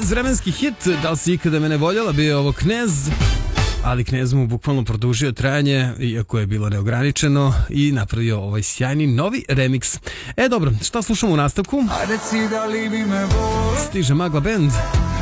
vremenski hit, da li si ikada mene voljela, bio je ovo Knez, ali Knez mu bukvalno produžio trajanje, iako je bilo neograničeno, i napravio ovaj sjajni novi remix. Dobro, šta slušamo u nastavku? Stiže Magla Band.